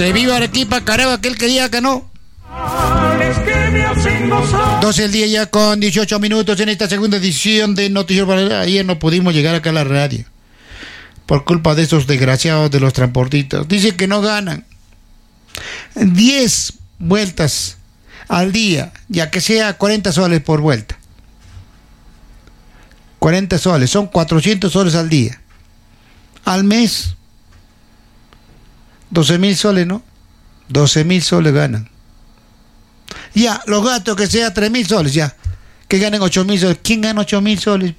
Que viva Arequipa, carajo, aquel que diga que no. 12 el día ya con 18 minutos en esta segunda edición de Noticiero Paralela. Ayer no pudimos llegar acá a la radio por culpa de esos desgraciados de los transportistas. Dicen que no ganan 10 vueltas al día, ya que sea 40 soles por vuelta. 40 soles, son 400 soles al día. Al mes, 12.000 soles, ¿no? 12.000 soles ganan. Ya, los gastos que sea 3.000 soles, ya. Que ganen 8.000 soles. ¿Quién gana 8.000 soles?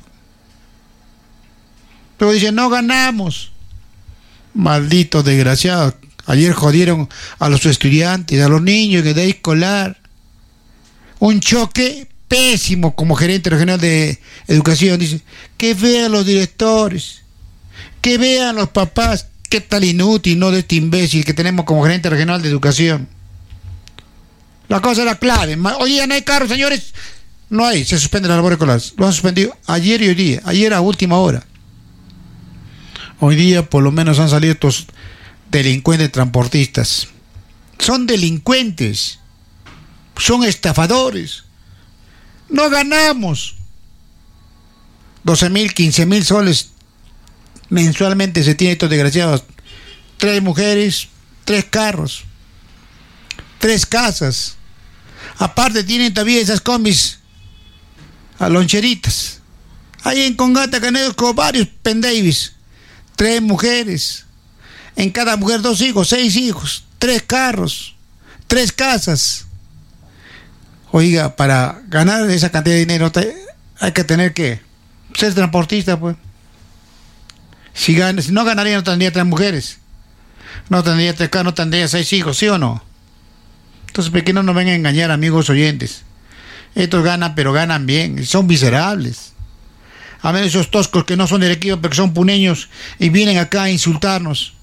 Pero dicen, no ganamos. Malditos desgraciados. Ayer jodieron a los estudiantes, a los niños en edad escolar. Un choque pésimo como gerente regional de educación. Dice, que vean los directores, que vean los papás. Qué tal inútil, no de este imbécil que tenemos como gerente regional de educación. La cosa era clave. Hoy día no hay carro, señores. No hay, se suspende la labor escolar. Lo han suspendido ayer y hoy día. Ayer a última hora. Hoy día por lo menos han salido estos delincuentes transportistas. Son delincuentes. Son estafadores. No ganamos. 12.000, 15.000 soles mensualmente se tiene estos desgraciados. 3 mujeres, 3 carros, 3 casas. Aparte tienen todavía esas combis a loncheritas. Ahí en Congata, Canedo, con varios pendavis. 3 mujeres. En cada mujer 2 hijos, 6 hijos. 3 carros, 3 casas. Oiga, para ganar esa cantidad de dinero hay que tener que ser transportista, pues. Si no ganaría, no tendría 3 mujeres. No tendría 3 carros, no tendría 6 hijos, ¿sí o no? Entonces, ¿por qué no nos vengan a engañar, amigos oyentes? Estos ganan, pero ganan bien. Son miserables. A ver esos toscos que no son de Arequipa, pero que son puneños y vienen acá a insultarnos.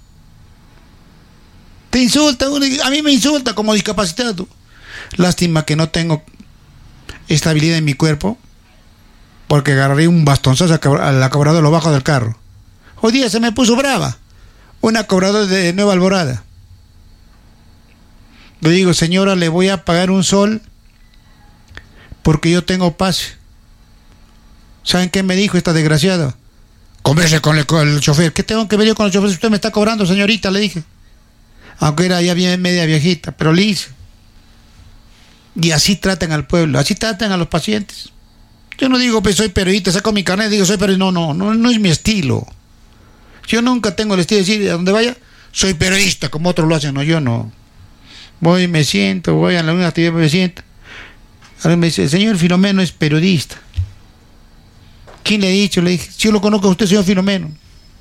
Te insulta, a mí me insulta como discapacitado. Lástima que no tengo estabilidad en mi cuerpo, porque agarré un bastonzazo a la cobradora, lo bajo del carro. Hoy día se me puso brava una cobradora de Nueva Alborada. Le digo, señora, le voy a pagar un sol porque yo tengo pase. ¿Saben qué me dijo esta desgraciada? Converse con el chofer. ¿Qué tengo que ver yo con el chofer? Usted me está cobrando, señorita, le dije. Aunque era ya bien media viejita, pero le hice. Y así tratan al pueblo, así tratan a los pacientes. Yo no digo, pues soy periodista, saco mi carnet, digo, soy periodista. No es mi estilo. Yo nunca tengo el estilo de decir, a donde vaya, soy periodista, como otros lo hacen. No, yo no. Voy, me siento, voy a la misma actividad, me siento. Ahora me dice, el señor Filomeno es periodista. ¿Quién le ha dicho? Le dije, si yo lo conozco a usted, señor Filomeno.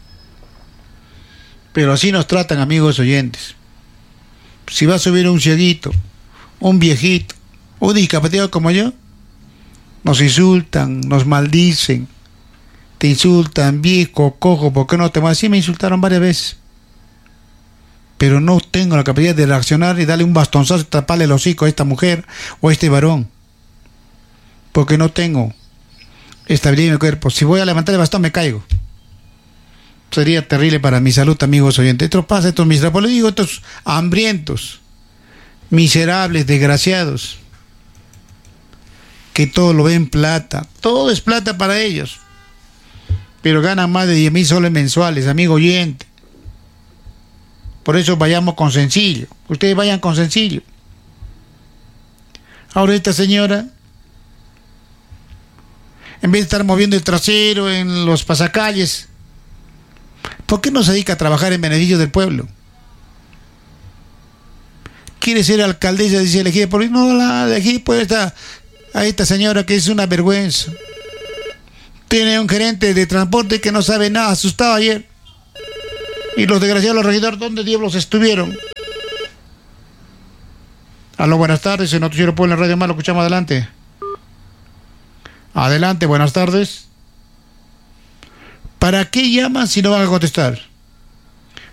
Pero así nos tratan, amigos oyentes. Si va a subir un cieguito, un viejito, un discapacitado como yo, nos insultan, nos maldicen. Te insultan, viejo, cojo, ¿por qué no te vas? Sí, me insultaron varias veces. Pero no tengo la capacidad de reaccionar y darle un bastonzazo y taparle el hocico a esta mujer o a este varón. Porque no tengo estabilidad en mi cuerpo. Si voy a levantar el bastón, me caigo. Sería terrible para mi salud, amigos oyentes. Esto pasa, estos miserables, les digo, estos hambrientos, miserables, desgraciados, que todo lo ven plata. Todo es plata para ellos. Pero ganan más de 10.000 soles mensuales, amigo oyente. Por eso vayamos con sencillo. Ustedes vayan con sencillo. Ahora esta señora, en vez de estar moviendo el trasero en los pasacalles, ¿por qué no se dedica a trabajar en beneficio del pueblo? Quiere ser alcaldesa, dice elegida por... No, la elegí por a esta señora que es una vergüenza. Tiene un gerente de transporte que no sabe nada, asustado ayer. Y los desgraciados, los regidores, ¿dónde diablos estuvieron? Aló, buenas tardes, en Noticiero Pueblo en Radio Más, lo escuchamos, adelante. Adelante, buenas tardes. ¿Para qué llaman si no van a contestar?